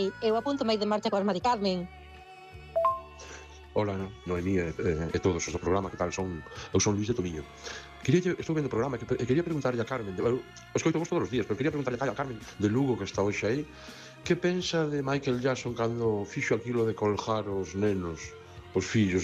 eu apunto máis de marcha coa Mari Carmen. Hola, Noemí e todos os do programa, que tal son? Eu son Luís de Tomiño. Estou vendo o programa e quería preguntarlle a Carmen, eu escoito vos todos os días, pero quería preguntarlle a Carmen de Lugo, que está hoxe aí, que pensa de Michael Jackson cando fixo aquilo de colgar os nenos, os fillos